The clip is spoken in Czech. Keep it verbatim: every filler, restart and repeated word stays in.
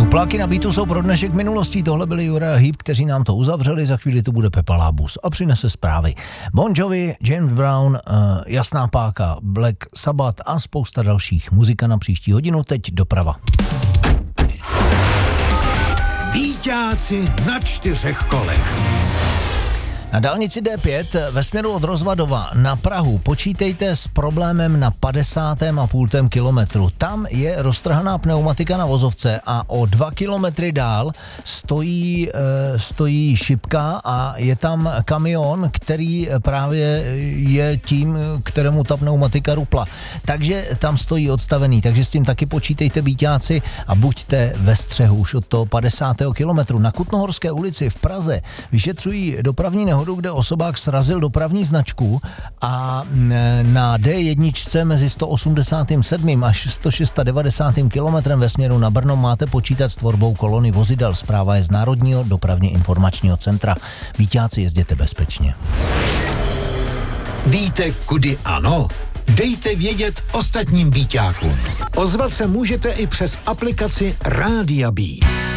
Pláky na beatu jsou pro dnešek minulostí, tohle byli Jura a Heap, kteří nám to uzavřeli, za chvíli to bude Pepa Lábus a přinese zprávy. Bon Jovi, James Brown, uh, Jasná páka, Black Sabbath a spousta dalších. Muzika na příští hodinu, teď doprava. Býťáci na čtyřech kolech. Na dálnici D pět ve směru od Rozvadova na Prahu počítejte s problémem na padesátém a půl kilometru. Tam je roztrhaná pneumatika na vozovce a o dva kilometry dál stojí, e, stojí šipka a je tam kamion, který právě je tím, kterému ta pneumatika rupla. Takže tam stojí odstavený, takže s tím taky počítejte, býťáci, a buďte ve střehu už od toho padesátého kilometru. Na Kutnohorské ulici v Praze vyšetřují dopravní nehodu, kde osobák srazil dopravní značku a na D jedna mezi sto osmdesátým sedmým až sto devadesátým šestým kilometrem ve směru na Brno máte počítat s tvorbou kolony vozidel. Zpráva je z Národního dopravně informačního centra. Býťáci, jezděte bezpečně. Víte, kudy ano? Dejte vědět ostatním býťákům. Ozvat se můžete i přes aplikaci Rádia Bí.